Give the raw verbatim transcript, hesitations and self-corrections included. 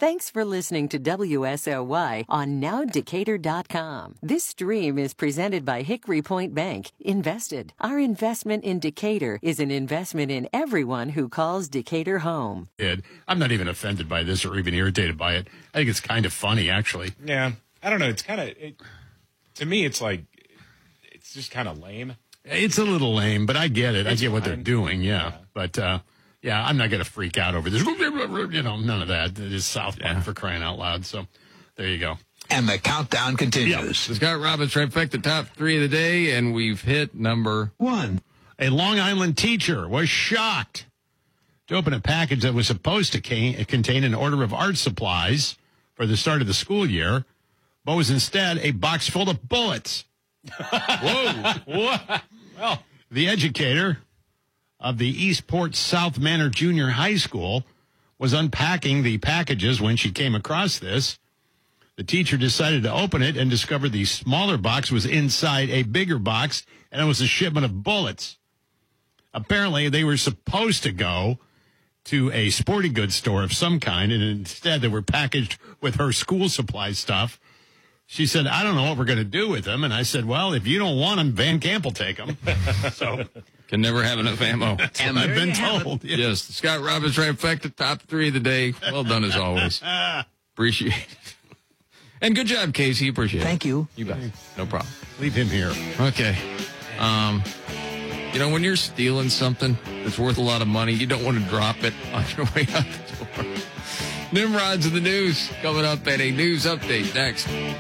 Thanks for listening to W S O Y on now decatur dot com. This stream is presented by Hickory Point Bank. Invested. Our investment in Decatur is an investment in everyone who calls Decatur home. I'm not even offended by this or even irritated by it. I think it's kind of funny, actually. Yeah. I don't know. It's kind of, it, to me, it's like, it's just kind of lame. It's a little lame, but I get it. It's I get what fine. they're doing, yeah. Yeah. But, uh, yeah, I'm not going to freak out over this. You know, none of that. It is South Park, yeah, for crying out loud. So there you go. And the countdown continues. The Scott Robbins trifecta top three of the day, and we've hit number One. A Long Island teacher was shocked to open a package that was supposed to ca- contain an order of art supplies for the start of the school year, but was instead a box full of bullets. Whoa. What? Well, the educator of the Eastport South Manor Junior High School was unpacking the packages when she came across this. The teacher decided to open it and discovered the smaller box was inside a bigger box, and it was a shipment of bullets. Apparently, they were supposed to go to a sporting goods store of some kind, and instead they were packaged with her school supply stuff. She said, I don't know what we're going to do with them. And I said, well, if you don't want them, Van Camp will take them. So can never have enough ammo. And I've been told. Yeah. Yes, the Scott Robbins trifecta top three of the day. Well done as always. Appreciate it. And good job, Casey. Appreciate it. Thank you. You bet. No problem. Leave him here. Okay. Um, you know, when you're stealing something that's worth a lot of money, you don't want to drop it on your way out the door. Nimrod's in the news coming up at a news update next.